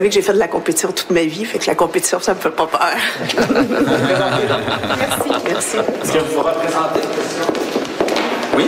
Vu que j'ai fait de la compétition toute ma vie, fait que la compétition, ça me fait pas peur. Merci. Est-ce que vous vous représentez? Oui?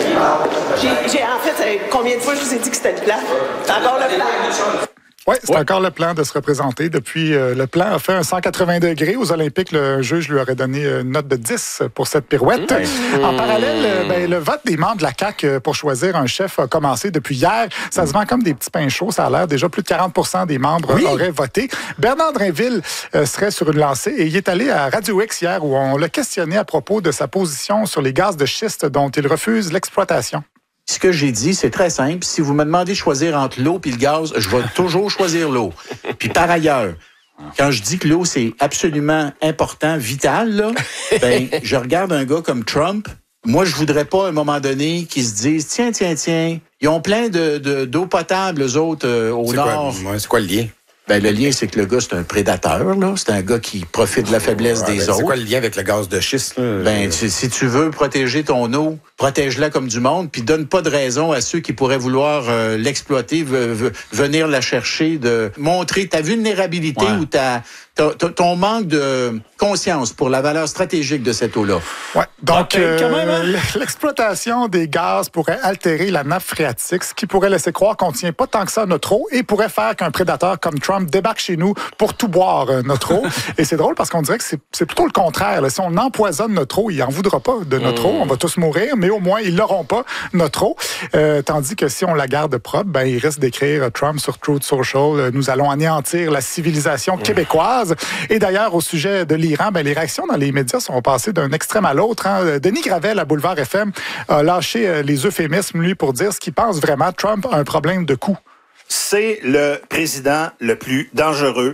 J'ai en fait, combien de fois je vous ai dit que c'était le plan? C'est encore le plan? Oui, c'est encore le plan de se représenter. Depuis, le plan a fait un 180 degrés aux Olympiques. Le juge lui aurait donné une note de 10 pour cette pirouette. En parallèle, le vote des membres de la CAQ pour choisir un chef a commencé depuis hier. Ça se vend comme des petits pains chauds. Ça a l'air déjà plus de 40% des membres auraient voté. Bernard Drinville serait sur une lancée et il est allé à Radio X hier où on l'a questionné à propos de sa position sur les gaz de schiste dont il refuse l'exploitation. Ce que j'ai dit, c'est très simple. Si vous me demandez de choisir entre l'eau et le gaz, je vais toujours choisir l'eau. Puis par ailleurs, quand je dis que l'eau, c'est absolument important, vital, là, je regarde un gars comme Trump. Moi, je voudrais pas, à un moment donné, qu'ils se disent, tiens, ils ont plein d'eau potable, eux autres, au nord. C'est quoi le lien? Le lien, c'est que le gars, c'est un prédateur, là. C'est un gars qui profite de la faiblesse des autres. C'est quoi le lien avec le gaz de schiste, là? Si tu veux protéger ton eau, protège-la comme du monde, puis donne pas de raison à ceux qui pourraient vouloir l'exploiter, venir la chercher, de montrer ta vulnérabilité ou ton manque de conscience pour la valeur stratégique de cette eau-là. Ouais. Donc, l'exploitation des gaz pourrait altérer la nappe phréatique, ce qui pourrait laisser croire qu'on ne tient pas tant que ça notre eau et pourrait faire qu'un prédateur comme Trump débarque chez nous pour tout boire notre eau. Et c'est drôle parce qu'on dirait que c'est plutôt le contraire. Là. Si on empoisonne notre eau, il n'en voudra pas de notre eau. On va tous mourir, mais au moins, ils n'auront pas notre eau. Tandis que si on la garde propre, il risque d'écrire Trump sur Truth Social. Nous allons anéantir la civilisation québécoise. Et d'ailleurs, au sujet de l'Iran, les réactions dans les médias sont passées d'un extrême à l'autre. Denis Gravel, à Boulevard FM, a lâché les euphémismes, lui, pour dire ce qu'il pense vraiment. Trump a un problème de coût. C'est le président le plus dangereux,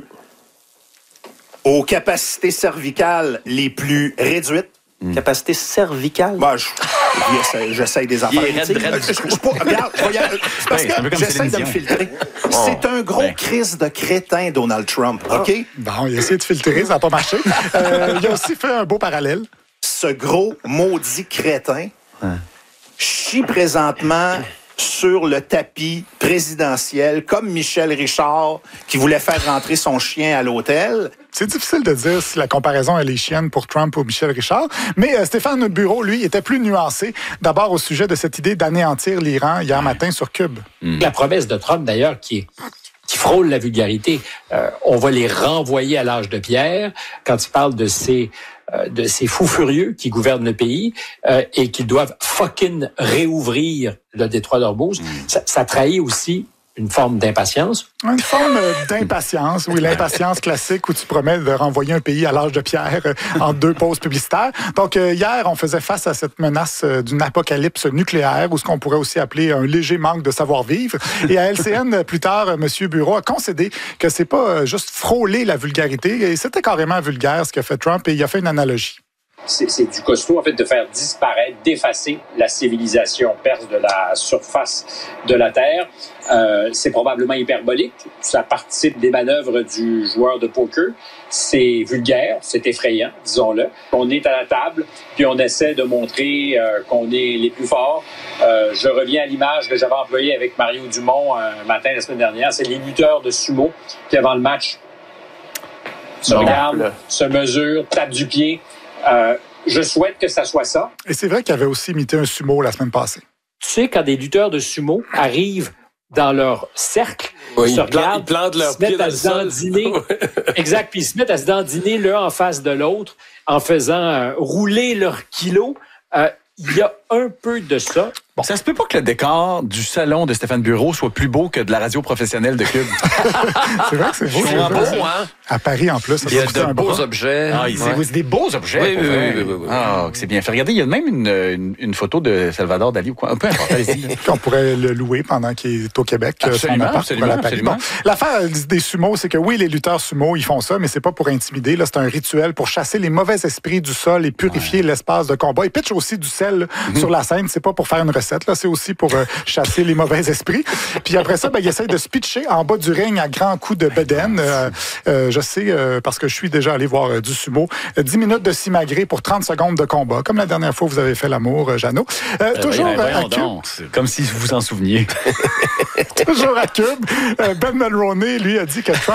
aux capacités cervicales les plus réduites. Capacité cervicale? J'essaie des affaires. Regarde, parce que j'essaie de me filtrer. C'est un gros crise de crétin, Donald Trump, OK? Bon, il a essayé de filtrer, ça n'a pas marché. Il a aussi fait un beau parallèle. Ce gros maudit crétin chie présentement sur le tapis présidentiel, comme Michel Richard, qui voulait faire rentrer son chien à l'hôtel. C'est difficile de dire si la comparaison elle est chienne pour Trump ou Michel Richard, mais Stéphane Bureau, lui, était plus nuancé. D'abord au sujet de cette idée d'anéantir l'Iran hier matin sur Cube. La promesse de Trump, d'ailleurs, qui frôle la vulgarité, on va les renvoyer à l'âge de pierre quand il parle de ces fous furieux qui gouvernent le pays et qui doivent fucking réouvrir le détroit d'Ormuz. Ça trahit aussi une forme d'impatience. Une forme d'impatience, oui, l'impatience classique où tu promets de renvoyer un pays à l'âge de pierre en 2 pauses publicitaires. Donc, hier, on faisait face à cette menace d'une apocalypse nucléaire ou ce qu'on pourrait aussi appeler un léger manque de savoir-vivre. Et à LCN, plus tard, M. Bureau a concédé que c'est pas juste frôler la vulgarité, et c'était carrément vulgaire ce qu'a fait Trump, et il a fait une analogie. C'est du costaud, en fait, de faire disparaître, d'effacer la civilisation perse de la surface de la Terre. C'est probablement hyperbolique. Ça participe des manœuvres du joueur de poker. C'est vulgaire, c'est effrayant, disons-le. On est à la table, puis on essaie de montrer qu'on est les plus forts. Je reviens à l'image que j'avais employée avec Mario Dumont un matin la semaine dernière. C'est les lutteurs de sumo qui, avant le match, se regardent, se mesurent, tapent du pied. Je souhaite que ça soit ça. Et c'est vrai qu'il avait aussi imité un sumo la semaine passée. Tu sais, quand des lutteurs de sumo arrivent dans leur cercle, ils se regardent, ils plantent leurs pieds dans le sol. Exact, puis ils se mettent à se dandiner l'un en face de l'autre en faisant rouler leurs kilos. Il y a un peu de ça. Bon. Ça se peut pas que le décor du salon de Stéphane Bureau soit plus beau que de la radio professionnelle de Cube. C'est vrai que c'est beau. À Paris, en plus. Il y a de beaux objets. C'est des beaux objets. Oui. Ah, c'est bien fait. Regardez, il y a même une photo de Salvador Dali ou quoi. Un peu important. On pourrait le louer pendant qu'il est au Québec. Absolument. Bon, l'affaire des sumos, c'est que oui, les lutteurs sumo, ils font ça, mais c'est pas pour intimider. Là, c'est un rituel pour chasser les mauvais esprits du sol et purifier l'espace de combat. Ils pitchent aussi du sel sur la scène. C'est pas pour faire une recette. Là, c'est aussi pour chasser les mauvais esprits. Puis après ça, il essaie de se pitcher en bas du ring à grands coups de bedaine. Je sais, parce que je suis déjà allé voir du sumo. 10 minutes de simagrée pour 30 secondes de combat, comme la dernière fois que vous avez fait l'amour, Jeannot. Toujours à Cube. Comme si vous vous en souveniez. Toujours à Cube. Ben Mulroney, lui, a dit que Trump